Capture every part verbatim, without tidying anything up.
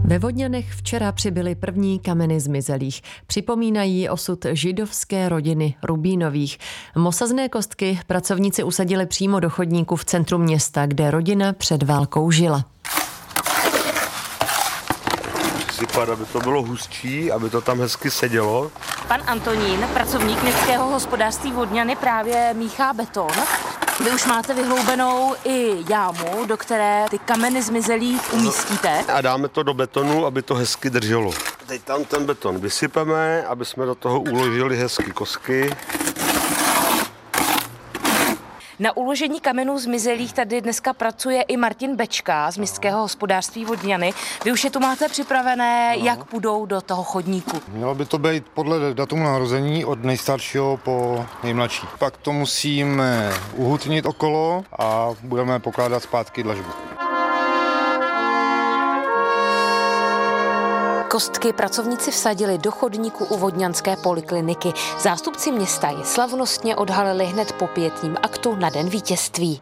Ve Vodňanech včera přibyly první kameny zmizelých. Připomínají osud židovské rodiny Rubínových. Mosazné kostky pracovníci usadili přímo do chodníku v centru města, kde rodina před válkou žila. Sypat, aby to bylo hustší, aby to tam hezky sedělo. Pan Antonín, pracovník městského hospodářství Vodňany, právě míchá beton. Vy už máte vyhloubenou i jámu, do které ty kameny zmizelých umístíte. A dáme to do betonu, aby to hezky drželo. Teď tam ten beton vysypeme, aby jsme do toho uložili hezky kostky. Na uložení kamenů zmizelých tady dneska pracuje i Martin Bečka z městského hospodářství Vodňany. Vy už je tu máte připravené, no. Jak půjdou do toho chodníku? Mělo by to být podle datumu narození od nejstaršího po nejmladší. Pak to musíme uhutnit okolo a budeme pokládat zpátky dlažbu. Kostky pracovníci vsadili do chodníku u vodňanské polikliniky. Zástupci města je slavnostně odhalili hned po pietním aktu na Den vítězství.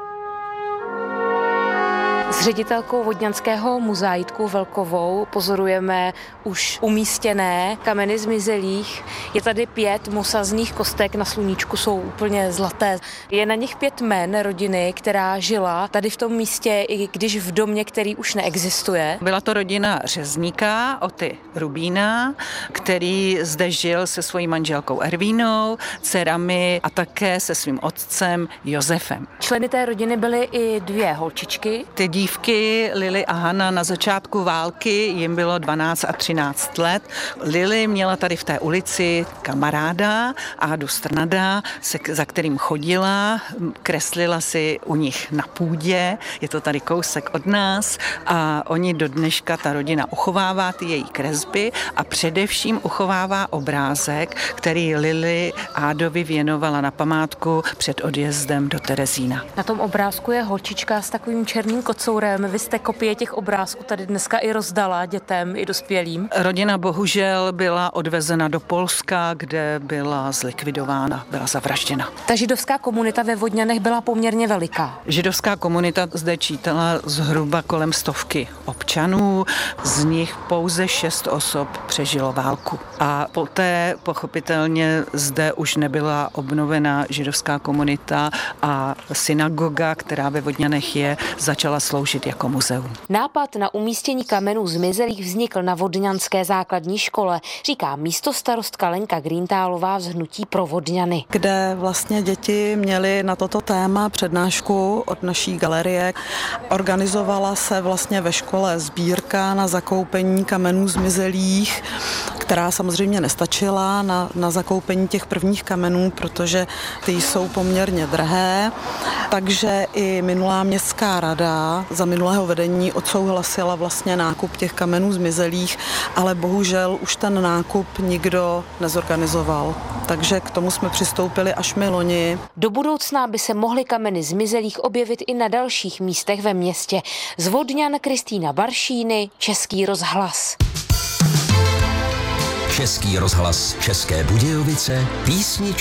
S ředitelkou Vodňanského muzea Jitkou Velkovou pozorujeme už umístěné kameny zmizelých. Je tady pět mosazných kostek, na sluníčku jsou úplně zlaté. Je na nich pět jmen rodiny, která žila tady v tom místě, i když v domě, který už neexistuje. Byla to rodina řezníka Oty Rubína, který zde žil se svojí manželkou Ervínou, dcerami a také se svým otcem Josefem. Členy té rodiny byly i dvě holčičky. Ty dívky Lily a Hana na začátku války, jim bylo dvanáct a třináct let. Lily měla tady v té ulici kamaráda Ádu Strnada, se, za kterým chodila, kreslila si u nich na půdě, je to tady kousek od nás a oni do dneška, ta rodina uchovává ty její kresby a především uchovává obrázek, který Lily Ádovi věnovala na památku před odjezdem do Terezína. Na tom obrázku je holčička s takovým černým kocourem. Vy jste kopie těch obrázků tady dneska i rozdala dětem, i dospělým. Rodina bohužel byla odvezena do Polska, kde byla zlikvidována, byla zavražděna. Ta židovská komunita ve Vodňanech byla poměrně veliká. Židovská komunita zde čítala zhruba kolem stovky občanů, z nich pouze šest osob přežilo válku. A poté pochopitelně zde už nebyla obnovena židovská komunita a synagoga, která ve Vodňanech je, začala sloužit jako muzeum. Nápad na umístění kamenů zmizelých vznikl na Vodňanské základní škole, říká místostarostka Lenka Greentálová z Hnutí pro Vodňany. Kde vlastně děti měly na toto téma přednášku od naší galerie. Organizovala se vlastně ve škole sbírka na zakoupení kamenů zmizelých, která samozřejmě nestačila na, na zakoupení těch prvních kamenů, protože ty jsou poměrně drahé. Takže i minulá městská rada za minulého vedení odsouhlasila vlastně nákup těch kamenů zmizelých, ale bohužel už ten nákup nikdo nezorganizoval. Takže k tomu jsme přistoupili až my loni. Do budoucna by se mohly kameny zmizelých objevit i na dalších místech ve městě. Z Vodňan Kristýna Baršíny, Český rozhlas. Český rozhlas České Budějovice, písni